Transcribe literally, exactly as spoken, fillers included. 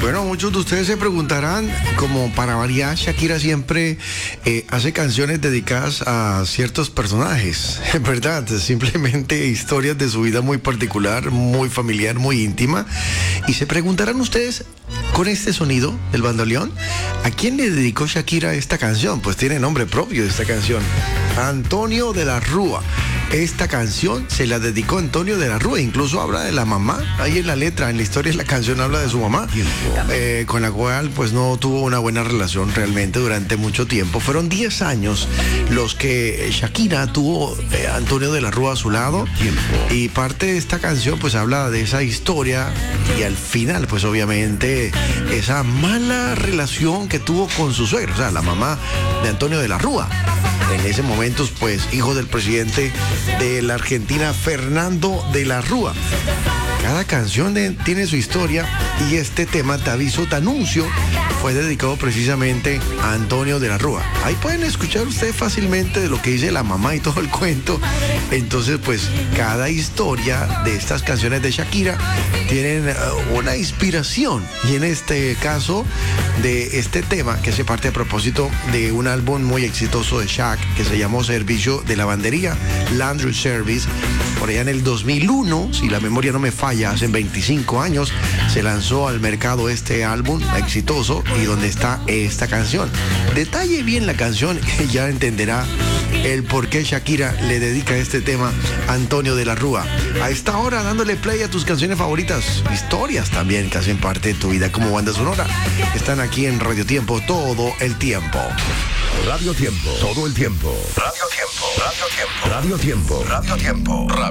Bueno, muchos de ustedes se preguntarán, como para variar, Shakira siempre eh, hace canciones dedicadas a ciertos personajes, ¿verdad? Simplemente historias de su vida muy particular, muy familiar, muy íntima. Y se preguntarán ustedes, con este sonido del bandoleón, ¿a quién le dedicó Shakira esta canción? Pues tiene nombre propio de esta canción, Antonio de la Rúa. Esta canción se la dedicó Antonio de la Rúa, incluso habla de la mamá, ahí en la letra, en la historia de la canción habla de su mamá, eh, con la cual pues no tuvo una buena relación realmente durante mucho tiempo. Fueron diez años los que Shakira tuvo eh, Antonio de la Rúa a su lado, y parte de esta canción pues habla de esa historia, y al final pues obviamente esa mala relación que tuvo con su suegro, o sea, la mamá de Antonio de la Rúa. En ese momento, pues, hijo del presidente de la Argentina, Fernando de la Rúa. Cada canción de, tiene su historia, y este tema, Te aviso, te anuncio, fue dedicado precisamente a Antonio de la Rúa. Ahí pueden escuchar ustedes fácilmente de lo que dice la mamá y todo el cuento. Entonces, pues, cada historia de estas canciones de Shakira tienen uh, una inspiración. Y en este caso, de este tema, que se parte a propósito de un álbum muy exitoso de Shak, que se llamó Servicio de Lavandería, Laundry Service. Por allá en el dos mil uno, si la memoria no me falla, hace veinticinco años, se lanzó al mercado este álbum exitoso, y donde está esta canción. Detalle bien la canción y ya entenderá el por qué Shakira le dedica este tema a Antonio de la Rúa. A esta hora, dándole play a tus canciones favoritas, historias también que hacen parte de tu vida como banda sonora, están aquí en Radio Tiempo todo el tiempo. Radio Tiempo, todo el tiempo. Radio Tiempo, Radio Tiempo. Radio Tiempo, Radio Tiempo. Radio